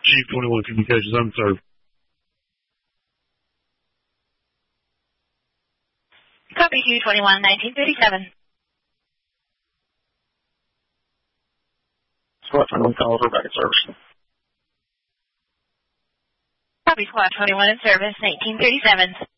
Chief 21 Communications unserved. Copy 221, 1937. Squad 21 calls are back in service. Copy Squad 21 in service, 1937.